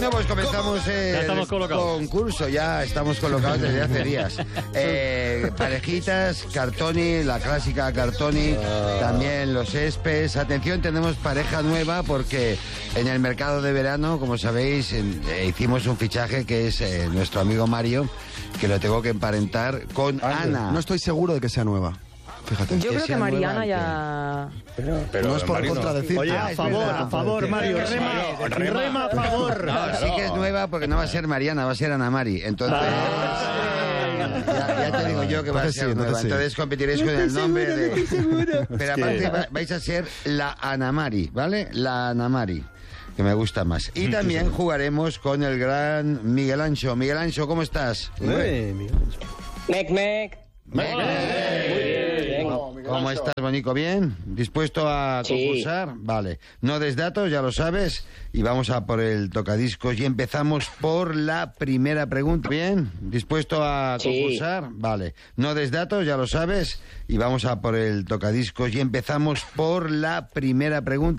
Bueno, pues comenzamos el concurso. Ya estamos colocados desde hace días. Parejitas, Cartoni, la clásica Cartoni, también los Espes. Atención, tenemos pareja nueva porque en el mercado de verano, como sabéis, hicimos un fichaje que es nuestro amigo Mario, que lo tengo que emparentar con Ana. No estoy seguro de que sea nueva. Fíjate. Yo creo que Mariana ya... Pero no es por contradecir. Oye, a favor, Mario, rema a favor. No, sí que es nueva porque no va a ser Mariana, va a ser Ana Mari. Entonces... Ya te digo yo que va a ser nueva. Entonces competiréis con el nombre de... Pero aparte vais a ser la Ana Mari, ¿vale? La Ana Mari, que me gusta más. Y también jugaremos con el gran Miguel Ancho. Miguel Ancho, ¿cómo estás? Mec. ¿Cómo estás, Bonico? ¿Bien? ¿Dispuesto a concursar? Sí. Vale. No des datos, ya lo sabes. Y vamos a por el tocadiscos. Y empezamos por la primera pregunta. ¿Bien? ¿Dispuesto a concursar? Vale. No des datos, ya lo sabes. Y vamos a por el tocadiscos. Y empezamos por la primera pregunta.